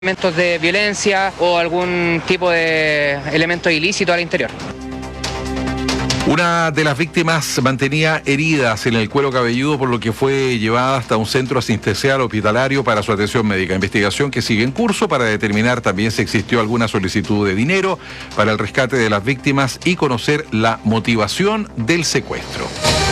elementos de violencia o algún tipo de elemento ilícito al interior. Una de las víctimas mantenía heridas en el cuero cabelludo, por lo que fue llevada hasta un centro asistencial hospitalario para su atención médica. Investigación que sigue en curso para determinar también si existió alguna solicitud de dinero para el rescate de las víctimas y conocer la motivación del secuestro.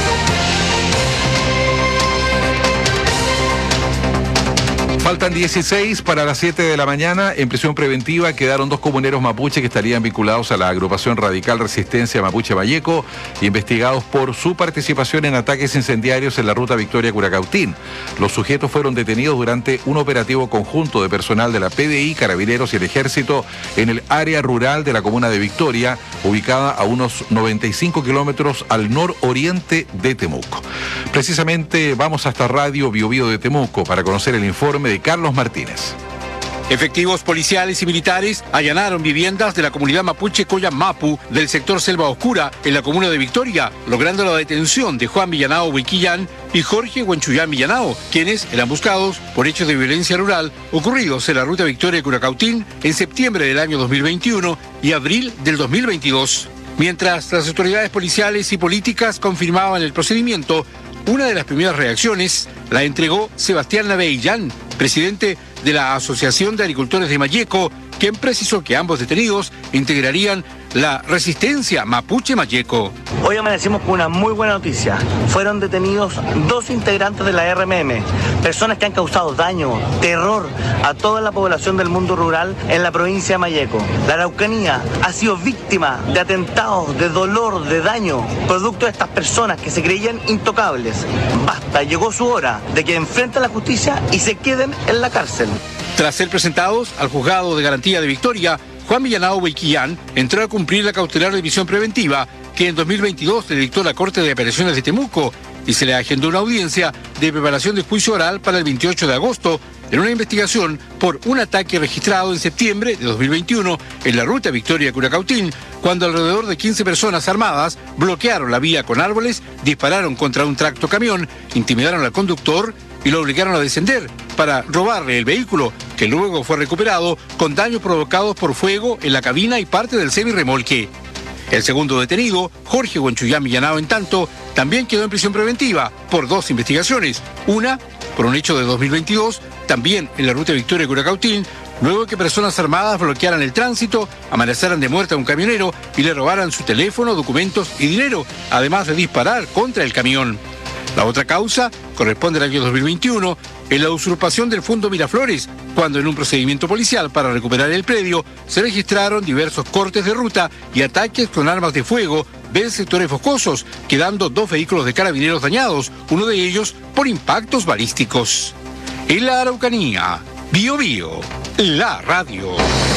Faltan 16 para las 7 de la mañana. En prisión preventiva quedaron 2 comuneros mapuche que estarían vinculados a la agrupación radical Resistencia Mapuche Malleco, investigados por su participación en ataques incendiarios en la ruta Victoria-Curacautín. Los sujetos fueron detenidos durante un operativo conjunto de personal de la PDI, Carabineros y el Ejército en el área rural de la comuna de Victoria, ubicada a unos 95 kilómetros al nororiente de Temuco. Precisamente vamos hasta Radio Biobío de Temuco para conocer el informe de Carlos Martínez. Efectivos policiales y militares allanaron viviendas de la comunidad mapuche Coyamapu del sector Selva Oscura en la comuna de Victoria, logrando la detención de Juan Villanao Huiquillán y Jorge Huanchuyán Villanao, quienes eran buscados por hechos de violencia rural ocurridos en la ruta Victoria-Curacautín en septiembre del año 2021 y abril del 2022. Mientras las autoridades policiales y políticas confirmaban el procedimiento, una de las primeras reacciones la entregó Sebastián Naveillán, presidente de la Asociación de Agricultores de Malleco, quien precisó que ambos detenidos integrarían la Resistencia Mapuche Malleco. Hoy amanecimos con una muy buena noticia. Fueron detenidos 2 integrantes de la RMM, personas que han causado daño, terror a toda la población del mundo rural en la provincia de Malleco. La Araucanía ha sido víctima de atentados, de dolor, de daño, producto de estas personas que se creían intocables. Basta, llegó su hora de que enfrenten la justicia y se queden en la cárcel. Tras ser presentados al juzgado de garantía de Victoria, Juan Villanao Huiquillán entró a cumplir la cautelar de prisión preventiva que en 2022 le dictó la Corte de Apelaciones de Temuco y se le agendó una audiencia de preparación de juicio oral para el 28 de agosto en una investigación por un ataque registrado en septiembre de 2021 en la ruta Victoria-Curacautín, cuando alrededor de 15 personas armadas bloquearon la vía con árboles, dispararon contra un tractocamión, intimidaron al conductor y lo obligaron a descender para robarle el vehículo, que luego fue recuperado con daños provocados por fuego en la cabina y parte del semirremolque. El segundo detenido, Jorge Huanchuyán Villanao, en tanto, también quedó en prisión preventiva por 2 investigaciones. Una, por un hecho de 2022, también en la ruta Victoria-Curacautín, luego que personas armadas bloquearan el tránsito, amenazaran de muerte a un camionero y le robaran su teléfono, documentos y dinero, además de disparar contra el camión. La otra causa corresponde al año 2021, en la usurpación del Fondo Miraflores, cuando en un procedimiento policial para recuperar el predio se registraron diversos cortes de ruta y ataques con armas de fuego en sectores boscosos, quedando 2 vehículos de carabineros dañados, uno de ellos por impactos balísticos. En la Araucanía, Biobío, la radio.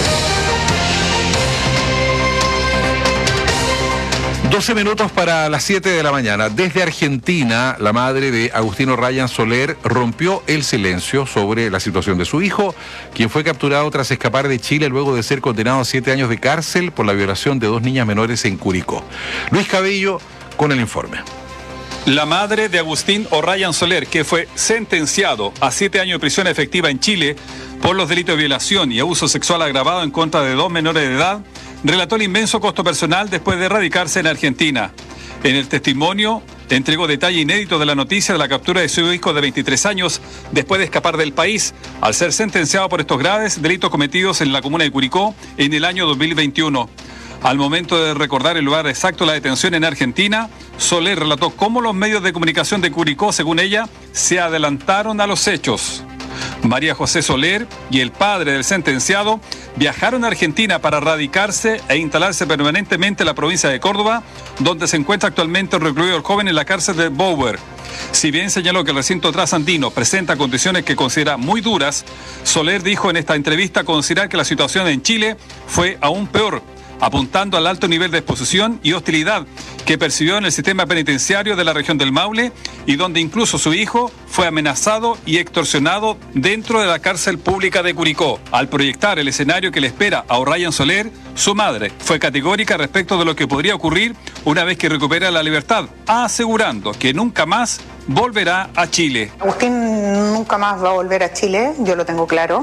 12 minutos para las 7 de la mañana. Desde Argentina, la madre de Agustino Ryan Soler rompió el silencio sobre la situación de su hijo, quien fue capturado tras escapar de Chile luego de ser condenado a 7 años de cárcel por la violación de 2 niñas menores en Curicó. Luis Cabello con el informe. La madre de Agustín O'Ryan Soler, que fue sentenciado a 7 años de prisión efectiva en Chile por los delitos de violación y abuso sexual agravado en contra de 2 menores de edad, relató el inmenso costo personal después de radicarse en Argentina. En el testimonio entregó detalle inédito de la noticia de la captura de su hijo de 23 años después de escapar del país, al ser sentenciado por estos graves delitos cometidos en la comuna de Curicó en el año 2021. Al momento de recordar el lugar exacto de la detención en Argentina, Soler relató cómo los medios de comunicación de Curicó, según ella, se adelantaron a los hechos. María José Soler y el padre del sentenciado viajaron a Argentina para radicarse e instalarse permanentemente en la provincia de Córdoba, donde se encuentra actualmente recluido el joven en la cárcel de Bower. Si bien señaló que el recinto trasandino presenta condiciones que considera muy duras, Soler dijo en esta entrevista considerar que la situación en Chile fue aún peor, apuntando al alto nivel de exposición y hostilidad que percibió en el sistema penitenciario de la región del Maule y donde incluso su hijo fue amenazado y extorsionado dentro de la cárcel pública de Curicó. Al proyectar el escenario que le espera a O'Ryan Soler, su madre fue categórica respecto de lo que podría ocurrir una vez que recupera la libertad, asegurando que nunca más volverá a Chile. Agustín nunca más va a volver a Chile, yo lo tengo claro.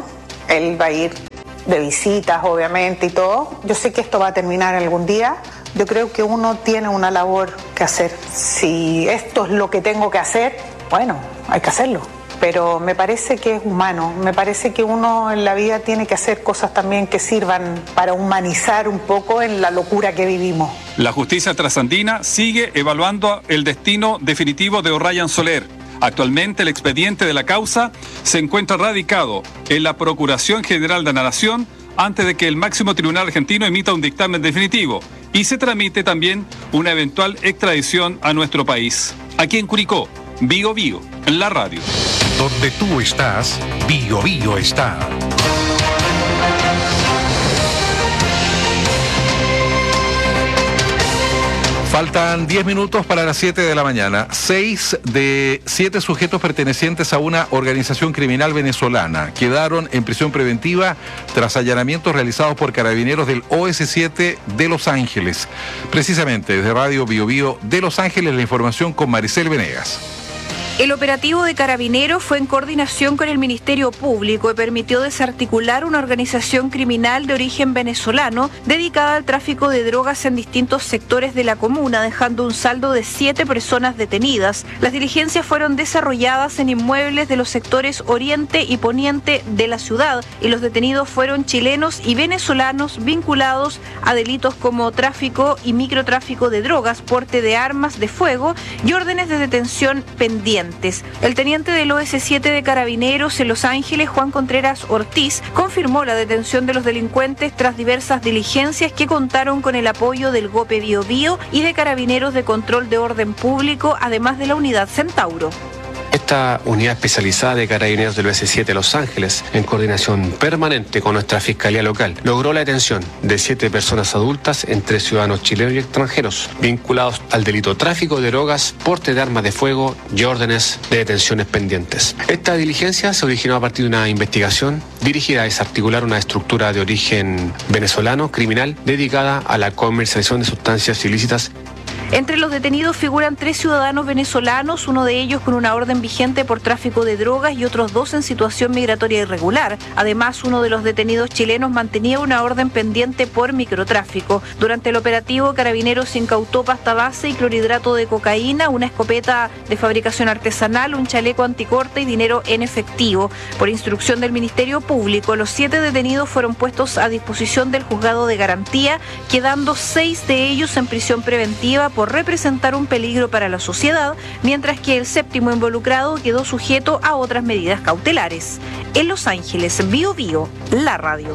él va a ir de visitas, obviamente, y todo. Yo sé que esto va a terminar algún día. Yo creo que uno tiene una labor que hacer. Si esto es lo que tengo que hacer, bueno, hay que hacerlo. Pero me parece que es humano, me parece que uno en la vida tiene que hacer cosas también que sirvan para humanizar un poco en la locura que vivimos. La justicia trasandina sigue evaluando el destino definitivo de O'Ryan Soler. Actualmente el expediente de la causa se encuentra radicado en la Procuración General de la Nación antes de que el máximo tribunal argentino emita un dictamen definitivo y se tramite también una eventual extradición a nuestro país. Aquí en Curicó, Bío Bío, la radio. Donde tú estás, Bío Bío está. Faltan 10 minutos para las 7 de la mañana. 6 de 7 sujetos pertenecientes a una organización criminal venezolana quedaron en prisión preventiva tras allanamientos realizados por carabineros del OS7 de Los Ángeles. Precisamente desde Radio Bío Bío de Los Ángeles, la información con Maricel Venegas. El operativo de Carabineros fue en coordinación con el Ministerio Público y permitió desarticular una organización criminal de origen venezolano dedicada al tráfico de drogas en distintos sectores de la comuna, dejando un saldo de 7 personas detenidas. Las diligencias fueron desarrolladas en inmuebles de los sectores oriente y poniente de la ciudad y los detenidos fueron chilenos y venezolanos vinculados a delitos como tráfico y microtráfico de drogas, porte de armas de fuego y órdenes de detención pendientes. El teniente del OS7 de Carabineros en Los Ángeles, Juan Contreras Ortiz, confirmó la detención de los delincuentes tras diversas diligencias que contaron con el apoyo del GOPE Bío Bío y de Carabineros de Control de Orden Público, además de la Unidad Centauro. Esta unidad especializada de Carabineros del OS7 Los Ángeles, en coordinación permanente con nuestra Fiscalía Local, logró la detención de 7 personas adultas, entre ciudadanos chilenos y extranjeros, vinculados al delito tráfico de drogas, porte de armas de fuego y órdenes de detenciones pendientes. Esta diligencia se originó a partir de una investigación dirigida a desarticular una estructura de origen venezolano criminal dedicada a la comercialización de sustancias ilícitas. Entre los detenidos figuran 3 ciudadanos venezolanos, uno de ellos con una orden vigente por tráfico de drogas y otros 2 en situación migratoria irregular. Además, uno de los detenidos chilenos mantenía una orden pendiente por microtráfico. Durante el operativo, Carabineros incautó pasta base y clorhidrato de cocaína, una escopeta de fabricación artesanal, un chaleco anticorte y dinero en efectivo. Por instrucción del Ministerio Público, los 7 detenidos fueron puestos a disposición del juzgado de garantía, quedando 6 de ellos en prisión preventiva por representar un peligro para la sociedad, mientras que el 7º involucrado quedó sujeto a otras medidas cautelares. En Los Ángeles, Bío Bío, la radio.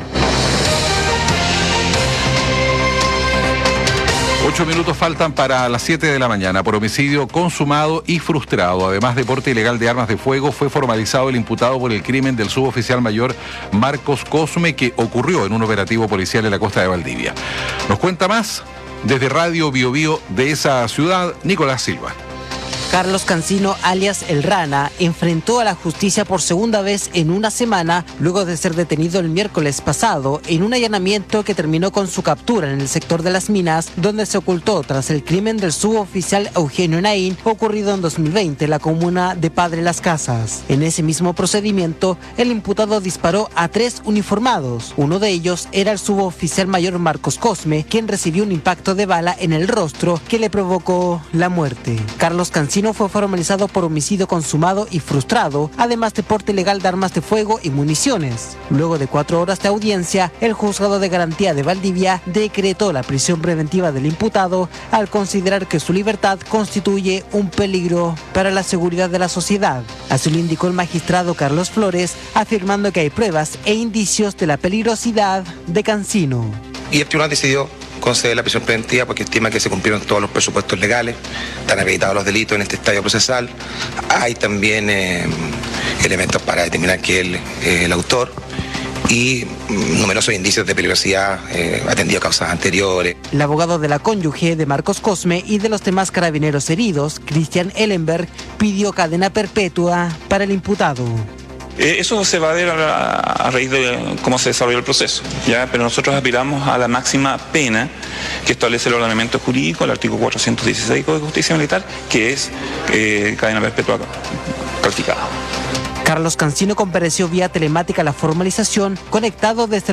8 minutos faltan para las 7 de la mañana. Por homicidio consumado y frustrado, además de porte ilegal de armas de fuego, fue formalizado el imputado por el crimen del suboficial mayor Marcos Cosme, que ocurrió en un operativo policial en la costa de Valdivia. Nos cuenta más desde Radio Bío Bío de esa ciudad, Nicolás Silva. Carlos Cancino, alias El Rana, enfrentó a la justicia por segunda vez en una semana luego de ser detenido el miércoles pasado en un allanamiento que terminó con su captura en el sector de Las Minas, donde se ocultó tras el crimen del suboficial Eugenio Naín, ocurrido en 2020 en la comuna de Padre Las Casas. En ese mismo procedimiento, el imputado disparó a 3 uniformados. Uno de ellos era el suboficial mayor Marcos Cosme, quien recibió un impacto de bala en el rostro que le provocó la muerte. Carlos Cancino fue formalizado por homicidio consumado y frustrado, además de porte ilegal de armas de fuego y municiones. Luego de 4 horas de audiencia, el juzgado de garantía de Valdivia decretó la prisión preventiva del imputado al considerar que su libertad constituye un peligro para la seguridad de la sociedad. Así lo indicó el magistrado Carlos Flores, afirmando que hay pruebas e indicios de la peligrosidad de Cancino. Y el tribunal decidió conceder la prisión preventiva porque estima que se cumplieron todos los presupuestos legales, están acreditados los delitos en este estadio procesal, hay también elementos para determinar que él es el autor y numerosos indicios de peligrosidad atendido a causas anteriores. El abogado de la cónyuge de Marcos Cosme y de los demás carabineros heridos, Cristian Ellenberg, pidió cadena perpetua para el imputado. Eso se va a ver a raíz de cómo se desarrolló el proceso, ¿ya? Pero nosotros aspiramos a la máxima pena que establece el ordenamiento jurídico, el artículo 416 del Código de Justicia Militar, que es cadena perpetua calificada. Carlos Cancino compareció vía telemática a la formalización, conectado desde